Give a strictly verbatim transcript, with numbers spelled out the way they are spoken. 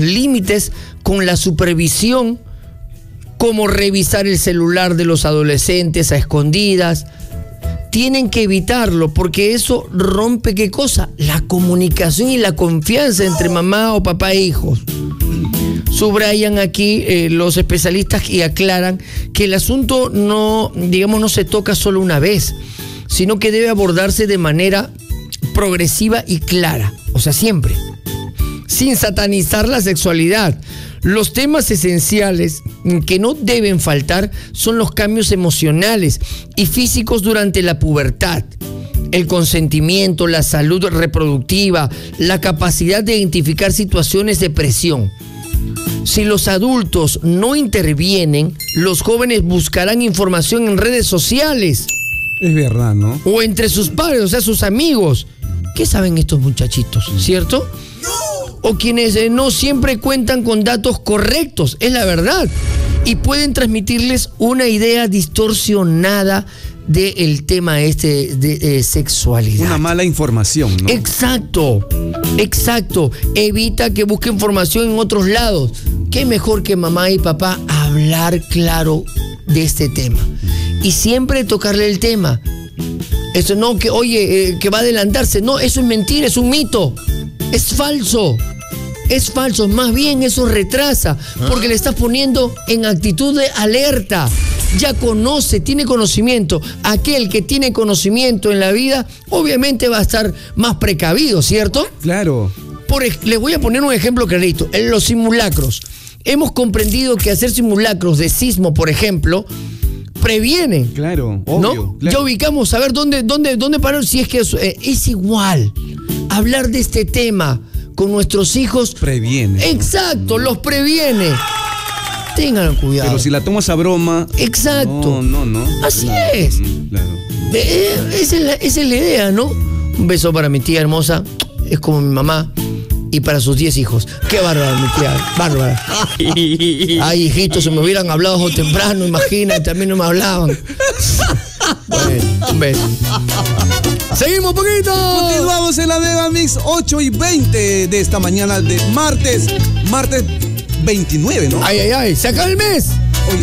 límites con la supervisión, como revisar el celular de los adolescentes a escondidas. Tienen que evitarlo porque eso rompe, ¿qué cosa? La comunicación y la confianza entre mamá o papá e hijos. Subrayan aquí eh, los especialistas y aclaran que el asunto no, digamos, no se toca solo una vez, sino que debe abordarse de manera progresiva y clara, o sea, siempre, sin satanizar la sexualidad. Los temas esenciales que no deben faltar son los cambios emocionales y físicos durante la pubertad, el consentimiento, la salud reproductiva, la capacidad de identificar situaciones de presión. Si los adultos no intervienen, los jóvenes buscarán información en redes sociales. Es verdad, ¿no? O entre sus padres, o sea, sus amigos. ¿Qué saben estos muchachitos, cierto? O quienes eh, no siempre cuentan con datos correctos, es la verdad. Y pueden transmitirles una idea distorsionada del tema este de eh, sexualidad. Una mala información, ¿no? Exacto, exacto. Evita que busque información en otros lados. Qué mejor que mamá y papá hablar claro de este tema. Y siempre tocarle el tema. Eso no que, oye, eh, que va a adelantarse. No, eso es mentira, es un mito. Es falso. Es falso. Más bien eso retrasa. Porque le estás poniendo en actitud de alerta. Ya conoce, tiene conocimiento. Aquel que tiene conocimiento en la vida, obviamente va a estar más precavido, ¿cierto? Claro. Por, les voy a poner un ejemplo clarito. En los simulacros. Hemos comprendido que hacer simulacros de sismo, por ejemplo, previene. Claro, obvio. ¿No? Claro. Ya ubicamos a ver dónde, dónde, dónde parar, si es que es, eh, es igual. Hablar de este tema con nuestros hijos previene. Exacto, ¿no? Los previene. Tengan cuidado. Pero si la tomas a broma. Exacto. No, no, no. Así claro. es. Claro. Eh, esa, es la, esa es la idea, ¿no? Un beso para mi tía hermosa. Es como mi mamá. Y para sus diez hijos. Qué bárbara, mi tía. Bárbara. Ay, hijitos, si me hubieran hablado temprano, imagínate, a mí no me hablaban. Bueno, un beso. ¡Seguimos poquito! Continuamos en la Mega Mix, ocho y veinte de esta mañana de martes. Martes veintinueve, ¿no? Ay, ay, ay. ¡Se acaba el mes!